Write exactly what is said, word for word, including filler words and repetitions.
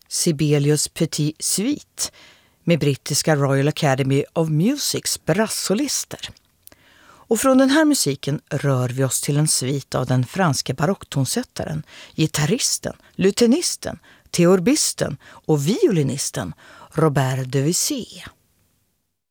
Sibelius Petit Suite med brittiska Royal Academy of Musics brassolister. Och från den här musiken rör vi oss till en svit av den franska barocktonsättaren, gitarristen, lutenisten, teorbisten och violinisten Robert Debussy.